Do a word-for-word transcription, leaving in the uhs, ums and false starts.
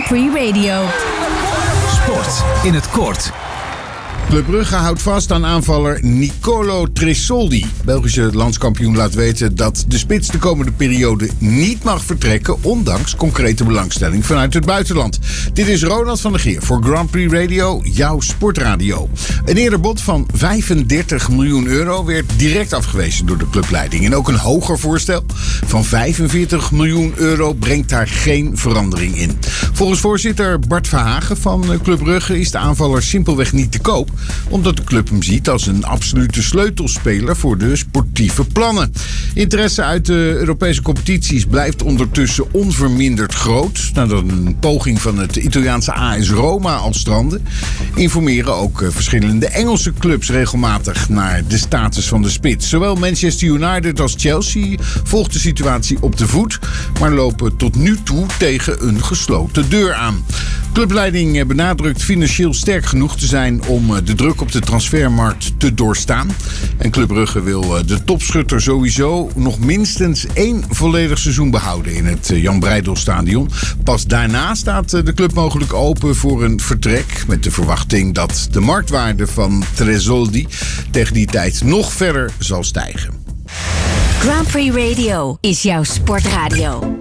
Free Radio. Sport in het kort. Club Brugge houdt vast aan aanvaller Nicolo Tresoldi. Belgische landskampioen laat weten dat de spits de komende periode niet mag vertrekken, ondanks concrete belangstelling vanuit het buitenland. Dit is Ronald van der Geer voor Grand Prix Radio, jouw sportradio. Een eerder bod van vijfendertig miljoen euro werd direct afgewezen door de clubleiding. En ook een hoger voorstel van vijfenveertig miljoen euro brengt daar geen verandering in. Volgens voorzitter Bart Verhagen van Club Brugge is de aanvaller simpelweg niet te koop, omdat de club hem ziet als een absolute sleutelspeler voor de sportieve plannen. Interesse uit de Europese competities blijft ondertussen onverminderd groot, nadat een poging van het Italiaanse A S Roma al strandde. Informeren ook verschillende Engelse clubs regelmatig naar de status van de spits. Zowel Manchester United als Chelsea volgt de situatie op de voet, maar lopen tot nu toe tegen een gesloten deur aan. Clubleiding benadrukt financieel sterk genoeg te zijn om de druk op de transfermarkt te doorstaan. En Club Brugge wil de topschutter sowieso nog minstens één volledig seizoen behouden in het Jan Breydel-stadion. Pas daarna staat de club mogelijk open voor een vertrek, met de verwachting dat de marktwaarde van Tresoldi tegen die tijd nog verder zal stijgen. Grand Prix Radio is jouw sportradio.